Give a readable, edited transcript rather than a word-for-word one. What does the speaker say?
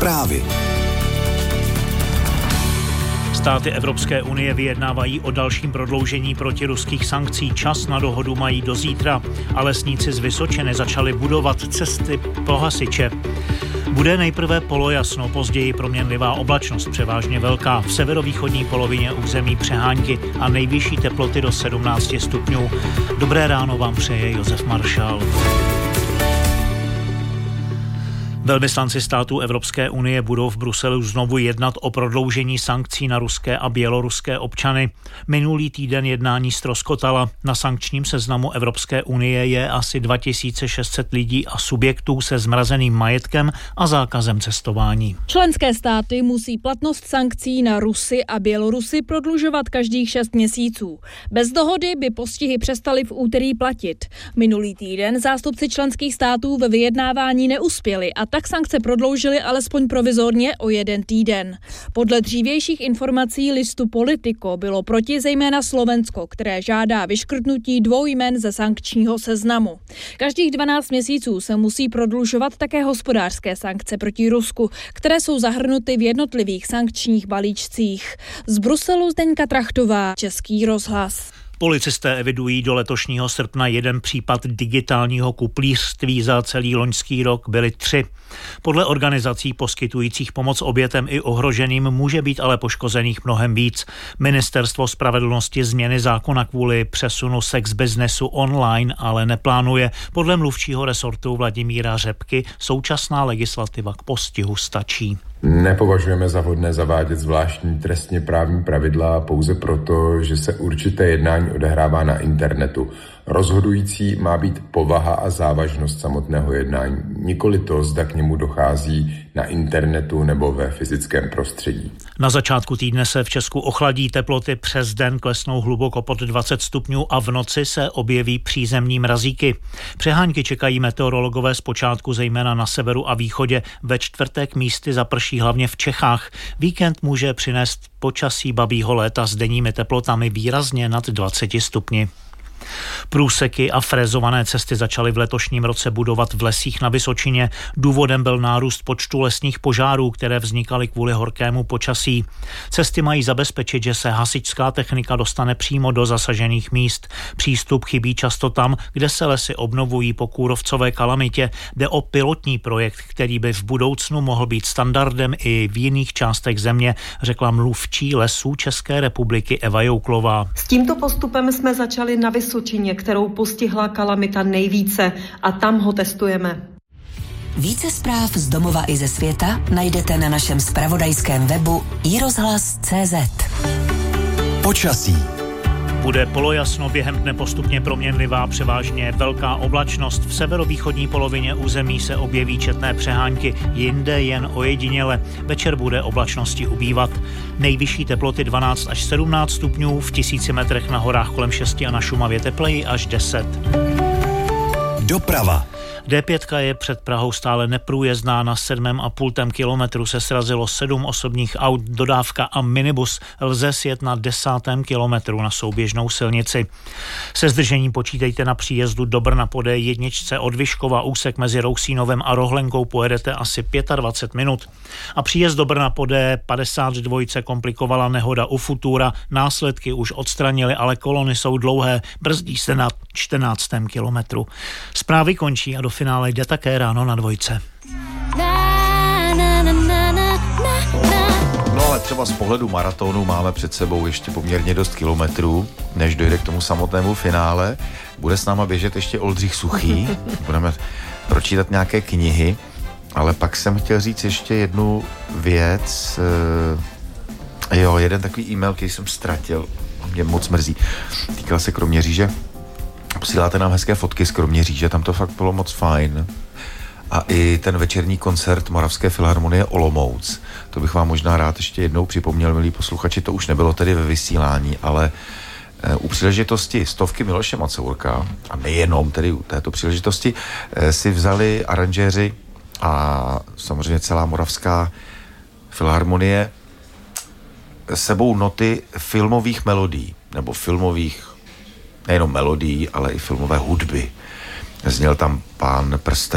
Zprávy. Státy Evropské unie vyjednávají o dalším prodloužení protiruských sankcí. Čas na dohodu mají do zítra a lesníci z Vysočiny začali budovat cesty pro hasiče. Bude nejprve polojasno, později proměnlivá oblačnost, převážně velká. V severovýchodní polovině území přehánky a nejvyšší teploty do 17 stupňů. Dobré ráno vám přeje Josef Maršál. Velvyslanci států Evropské unie budou v Bruselu znovu jednat o prodloužení sankcí na ruské a běloruské občany. Minulý týden jednání ztroskotala. Na sankčním seznamu Evropské unie je asi 2600 lidí a subjektů se zmrazeným majetkem a zákazem cestování. Členské státy musí platnost sankcí na Rusy a Bělorusy prodlužovat každých 6 měsíců. Bez dohody by postihy přestaly v úterý platit. Minulý týden zástupci členských států ve vyjednávání neuspěli a tak sankce prodloužili alespoň provizorně o 1 týden. Podle dřívějších informací listu Politico bylo proti zejména Slovensko, které žádá vyškrtnutí 2 jmen ze sankčního seznamu. Každých 12 měsíců se musí prodlužovat také hospodářské sankce proti Rusku, které jsou zahrnuty v jednotlivých sankčních balíčcích. Z Bruselu Zdeňka Trachtová, Český rozhlas. Policisté evidují do letošního srpna 1 případ digitálního kuplířství, za celý loňský rok byly 3. Podle organizací poskytujících pomoc obětem i ohroženým může být ale poškozených mnohem víc. Ministerstvo spravedlnosti změny zákona kvůli přesunu sex businessu online ale neplánuje. Podle mluvčího resortu Vladimíra Řepky současná legislativa k postihu stačí. Nepovažujeme za vhodné zavádět zvláštní trestně právní pravidla pouze proto, že se určité jednání odehrává na internetu. Rozhodující má být povaha a závažnost samotného jednání, nikoli to, zda k němu dochází na internetu nebo ve fyzickém prostředí. Na začátku týdne se v Česku ochladí, teploty přes den klesnou hluboko pod 20 stupňů a v noci se objeví přízemní mrazíky. Přehánky čekají meteorologové zpočátku zejména na severu a východě. Ve čtvrtek místy zaprší hlavně v Čechách. Víkend může přinést počasí babího léta s denními teplotami výrazně nad 20 stupni. Průseky a frézované cesty začaly v letošním roce budovat v lesích na Vysočině. Důvodem byl nárůst počtu lesních požárů, které vznikaly kvůli horkému počasí. Cesty mají zabezpečit, že se hasičská technika dostane přímo do zasažených míst. Přístup chybí často tam, kde se lesy obnovují po kůrovcové kalamitě. Jde o pilotní projekt, který by v budoucnu mohl být standardem i v jiných částech země, řekla mluvčí Lesů České republiky Eva Jouklová. S tímto postupem jsme začali na Vysočině, kterou postihla kalamita nejvíce, a tam ho testujeme. Více zpráv z domova i ze světa najdete na našem zpravodajském webu iRozhlas.cz. Počasí. Bude polojasno, během dne postupně proměnlivá, převážně velká oblačnost. V severovýchodní polovině území se objeví četné přehánky, jinde jen ojediněle. Večer bude oblačnosti ubývat. Nejvyšší teploty 12 až 17 stupňů, v 1000 metrech na horách kolem 6 a na Šumavě tepleji až 10. Doprava. D5 je před Prahou stále neprůjezdná, na 7,5 kilometru se srazilo 7 osobních aut, dodávka a minibus. Lze sjet na 10. kilometru na souběžnou silnici. Se zdržením počítejte na příjezdu do Brna po D1 od Vyškova, úsek mezi Rousínovem a Rohlenkou pojedete asi 25 minut. A příjezd do Brna po D52 komplikovala nehoda u Futura, následky už odstranili, ale kolony jsou dlouhé, brzdí se na 14. kilometru. Zprávy končí a do finále jde také ráno na dvojce. No ale třeba z pohledu maratonu máme před sebou ještě poměrně dost kilometrů, než dojde k tomu samotnému finále. Bude s náma běžet ještě Oldřich Suchý, budeme pročítat nějaké knihy, ale pak jsem chtěl říct ještě jednu věc. Jeden takový e-mail, který jsem ztratil, mě moc mrzí. Týkal se Kroměříže. Posíláte nám hezké fotky z Kroměříže, tam to fakt bylo moc fajn. A i ten večerní koncert Moravské filharmonie Olomouc. To bych vám možná rád ještě jednou připomněl, milí posluchači, to už nebylo tedy ve vysílání, ale u příležitosti 100 Miloše Macourka, a nejenom tedy u této příležitosti, si vzali aranžéři a samozřejmě celá Moravská filharmonie sebou noty filmových melodií, nebo filmových nejenom melodií, ale i filmové hudby. Zněl tam Pán prstenů